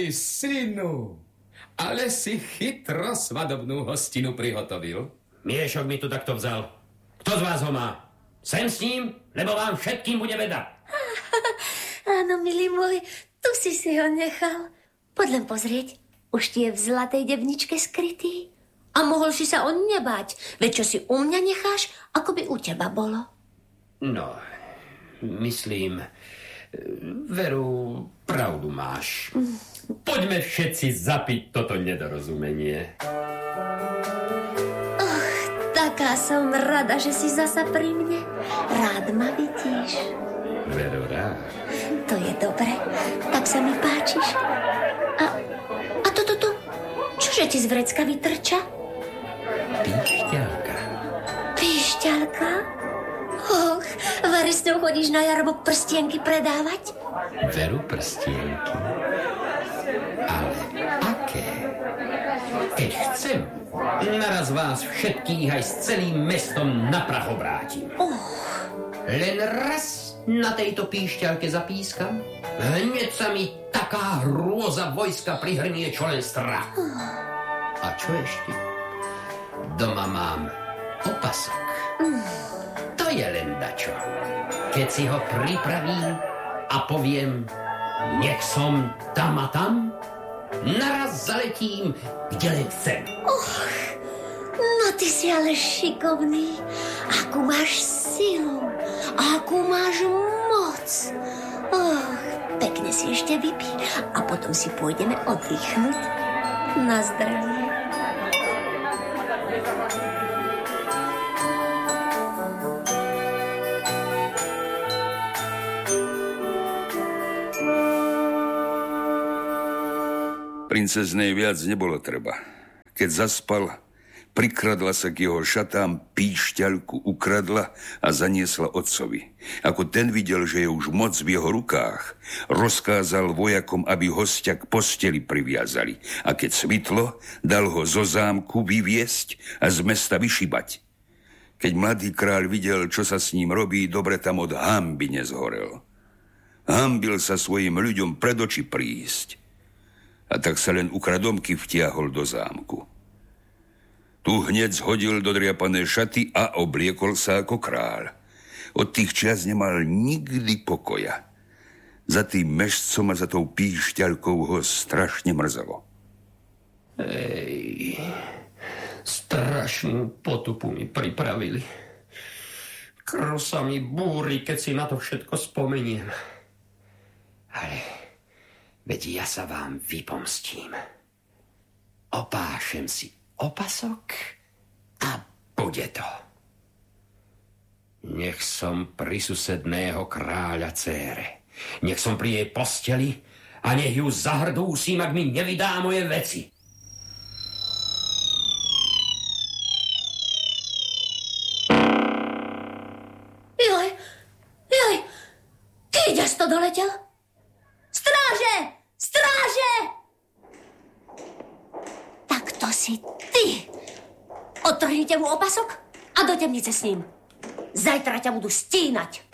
synu, ale si chytro svadobnú hostinu prihotovil. Miešok mi tu takto vzal. Kto z vás ho má? Sem s ním, lebo vám všetkým bude beda. Áno, milý môj, tu si ho nechal. Poď len pozrieť, už ti je v zlatej debničke skrytý. A mohol si sa on nebáť, veď čo si u mňa necháš, ako by u teba bolo. No, myslím, veru, pravdu máš. Poďme všetci zapiť toto nedorozumenie. Taká som rada, že si zasa pri mne. Rád ma vidíš. Veru, rád. To je dobre, tak sa mi páčiš. A tu. Čože ti z vrecka vytrča? Píšťalka. Píšťalka? Och, vari s ňou chodíš na jarobok prstienky predávať? Veru, prstienky. Ale aké? Keď chcem, naraz vás všetkých aj s celým mestom na prach obrátim. Len raz na tejto píšťalke zapískam, hneď sa mi taká hrôza vojska prihrnie, čo len strach. A čo ešte? Doma mám opasok. To je len dačo. Keď si ho pripravím a poviem, nech som tam a tam, naraz zaletím, kde len chcem. No ty si ale šikovný. Akú máš silu, akú máš moc. Pekne si ešte vypí a potom si pôjdeme oddychnúť. Na zdravie. Princeznej viac nebolo treba. Keď zaspal, prikradla sa k jeho šatám, píšťalku ukradla a zaniesla otcovi. Ako ten videl, že je už moc v jeho rukách, rozkázal vojakom, aby hostia k posteli priviazali. A keď svitlo, dal ho zo zámku vyviesť a z mesta vyšibať. Keď mladý kráľ videl, čo sa s ním robí, dobre tam od hanby nezhorel. Hanbil sa svojim ľuďom pred oči prísť. A tak sa len ukradomky vtiahol do zámku. Tu hneď zhodil dodriapané šaty a obliekol sa ako kráľ. Od tých čias nemal nikdy pokoja. Za tým mešcom a za tou píšťalkou ho strašne mrzelo. Strašnú potupu mi pripravili. Krv sa mi búri, keď si na to všetko spomeniem. Ale veď ja sa vám vypomstím. Opášem si opasok a bude to. Nech som pri susedného kráľa dcére. Nech som pri jej posteli a nech ju zahrdúsim, ak mi nevydá moje veci. Joj, ty ideš to doletel? Stráže! Tak to si ty. Odtrhnite mu opasok a do temnice s ním. Zajtra ťa budú stínať.